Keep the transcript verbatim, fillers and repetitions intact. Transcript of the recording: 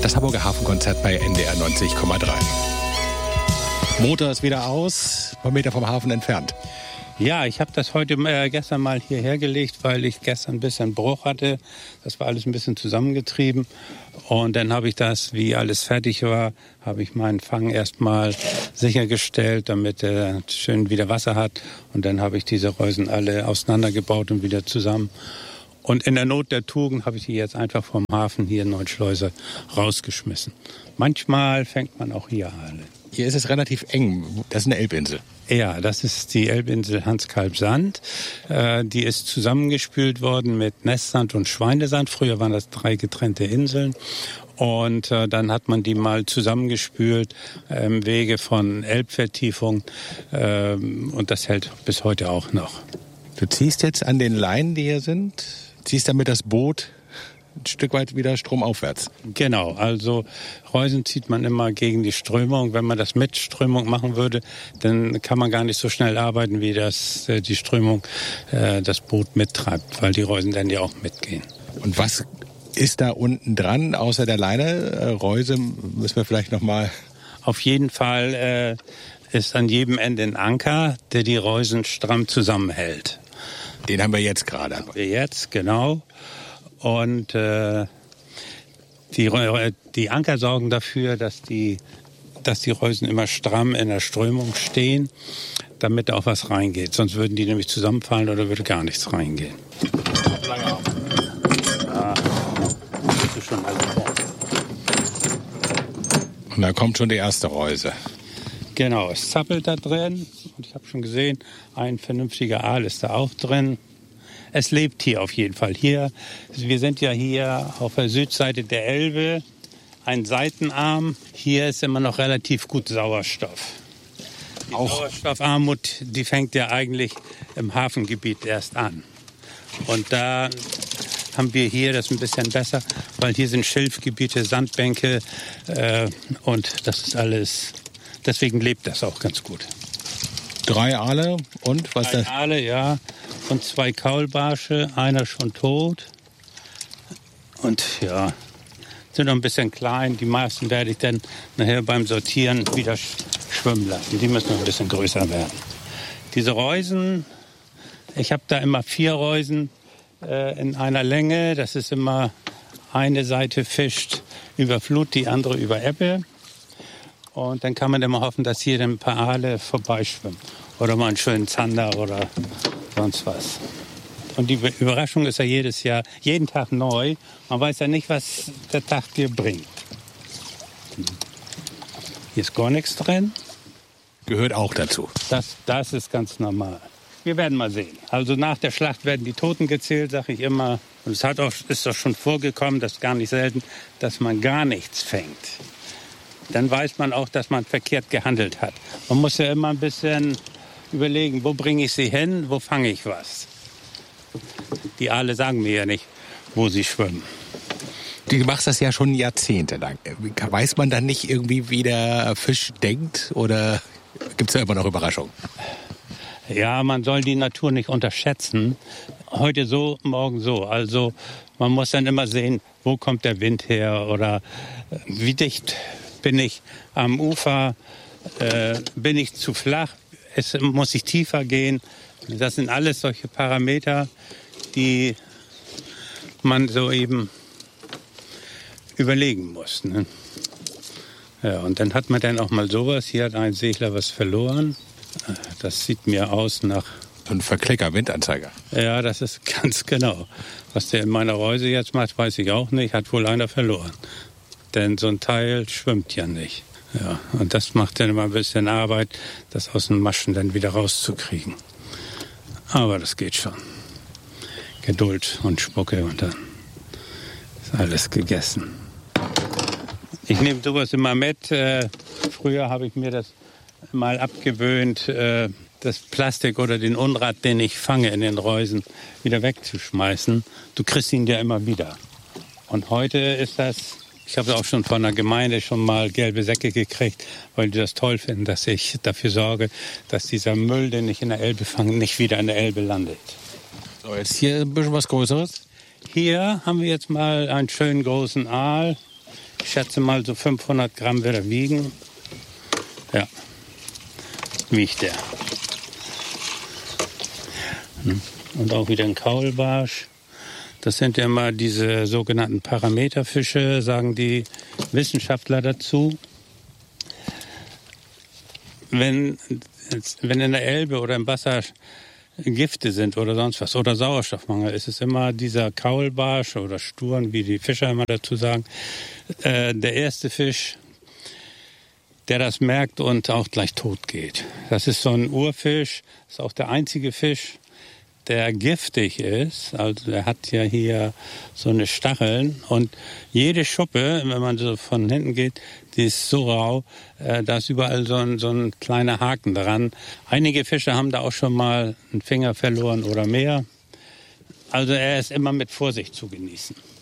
Das Hamburger Hafenkonzert bei N D R neunzig Komma drei. Motor ist wieder aus, ein paar Meter vom Hafen entfernt. Ja, ich habe das heute äh, gestern mal hierher gelegt, weil ich gestern ein bisschen Bruch hatte. Das war alles ein bisschen zusammengetrieben. Und dann habe ich das, wie alles fertig war, habe ich meinen Fang erstmal sichergestellt, damit er schön wieder Wasser hat. Und dann habe ich diese Reusen alle auseinandergebaut und wieder zusammen. Und in der Not der Tugend habe ich die jetzt einfach vom Hafen hier in Neuenschleuse rausgeschmissen. Manchmal fängt man auch hier alle. Hier ist es relativ eng. Das ist eine Elbinsel. Ja, das ist die Elbinsel Hans-Kalb-Sand. Äh, die ist zusammengespült worden mit Nestsand und Schweinesand. Früher waren das drei getrennte Inseln. Und äh, dann hat man die mal zusammengespült äh, im Wege von Elbvertiefung. Äh, und das hält bis heute auch noch. Du ziehst jetzt an den Leinen, die hier sind, ziehst damit das Boot ein Stück weit wieder stromaufwärts. Genau, also Reusen zieht man immer gegen die Strömung. Wenn man das mit Strömung machen würde, dann kann man gar nicht so schnell arbeiten, wie das äh, die Strömung äh, das Boot mittreibt, weil die Reusen dann ja auch mitgehen. Und was ist da unten dran, außer der Leine? Äh, Reuse müssen wir vielleicht noch mal... Auf jeden Fall äh, ist an jedem Ende ein Anker, der die Reusen stramm zusammenhält. Den haben wir jetzt gerade. Jetzt, genau. Und äh, die, die Anker sorgen dafür, dass die, dass die Reusen immer stramm in der Strömung stehen, damit auch was reingeht. Sonst würden die nämlich zusammenfallen oder würde gar nichts reingehen. Lange auf. Ja, das ist schon alles fertig. Und da kommt schon die erste Reuse. Genau, es zappelt da drin. Und ich habe schon gesehen, ein vernünftiger Aal ist da auch drin. Es lebt hier auf jeden Fall. Hier, wir sind ja hier auf der Südseite der Elbe, ein Seitenarm. Hier ist immer noch relativ gut Sauerstoff. Die auch Sauerstoffarmut, die fängt ja eigentlich im Hafengebiet erst an. Und da haben wir hier das ein bisschen besser, weil hier sind Schilfgebiete, Sandbänke äh, und das ist alles, deswegen lebt das auch ganz gut. Drei Aale und was Drei das? Aale, ja. Und zwei Kaulbarsche, einer schon tot. Und ja, sind noch ein bisschen klein. Die meisten werde ich dann nachher beim Sortieren wieder schwimmen lassen. Die müssen noch ein bisschen größer werden. Diese Reusen, ich habe da immer vier Reusen äh, in einer Länge. Das ist immer eine Seite fischt über Flut, die andere über Ebbe. Und dann kann man immer hoffen, dass hier ein paar Aale vorbeischwimmen. Oder mal einen schönen Zander oder sonst was. Und die Überraschung ist ja jedes Jahr, jeden Tag neu. Man weiß ja nicht, was der Tag dir bringt. Hier ist gar nichts drin. Gehört auch dazu. Das, das ist ganz normal. Wir werden mal sehen. Also nach der Schlacht werden die Toten gezählt, sage ich immer. Und es hat auch, ist doch schon vorgekommen, das ist gar nicht selten, dass man gar nichts fängt. Dann weiß man auch, dass man verkehrt gehandelt hat. Man muss ja immer ein bisschen überlegen, wo bringe ich sie hin, wo fange ich was. Die Aale sagen mir ja nicht, wo sie schwimmen. Du machst das ja schon jahrzehntelang. Weiß man dann nicht irgendwie, wie der Fisch denkt oder gibt es da immer noch Überraschungen? Ja, man soll die Natur nicht unterschätzen. Heute so, morgen so. Also man muss dann immer sehen, wo kommt der Wind her oder wie dicht bin ich am Ufer, äh, bin ich zu flach, es muss ich tiefer gehen. Das sind alles solche Parameter, die man so eben überlegen muss. Ne? Ja, und dann hat man dann auch mal sowas. Hier hat ein Segler was verloren. Das sieht mir aus nach... So ein Verklicker, Windanzeiger. Ja, das ist ganz genau. Was der in meiner Reuse jetzt macht, weiß ich auch nicht. Hat wohl einer verloren. Denn so ein Teil schwimmt ja nicht. Ja, und das macht dann immer ein bisschen Arbeit, das aus den Maschen dann wieder rauszukriegen. Aber das geht schon. Geduld und Spucke und dann ist alles gegessen. Ich nehme sowas immer mit. Äh, früher habe ich mir das mal abgewöhnt, äh, das Plastik oder den Unrat, den ich fange in den Reusen, wieder wegzuschmeißen. Du kriegst ihn ja immer wieder. Und heute ist das... Ich habe auch schon von der Gemeinde schon mal gelbe Säcke gekriegt, weil die das toll finden, dass ich dafür sorge, dass dieser Müll, den ich in der Elbe fange, nicht wieder in der Elbe landet. So, jetzt hier ein bisschen was Größeres. Hier haben wir jetzt mal einen schönen großen Aal. Ich schätze mal, so fünfhundert Gramm wird er wiegen. Ja, wiegt er. Und auch wieder ein Kaulbarsch. Das sind ja immer diese sogenannten Parameterfische, sagen die Wissenschaftler dazu. Wenn, wenn in der Elbe oder im Wasser Gifte sind oder sonst was oder Sauerstoffmangel, ist es immer dieser Kaulbarsch oder Sturn, wie die Fischer immer dazu sagen, äh, der erste Fisch, der das merkt und auch gleich tot geht. Das ist so ein Urfisch, ist auch der einzige Fisch, der giftig ist. Also der hat ja hier so eine Stacheln und jede Schuppe, wenn man so von hinten geht, die ist so rau, äh, da ist überall so ein, so ein kleiner Haken dran. Einige Fische haben da auch schon mal einen Finger verloren oder mehr. Also er ist immer mit Vorsicht zu genießen.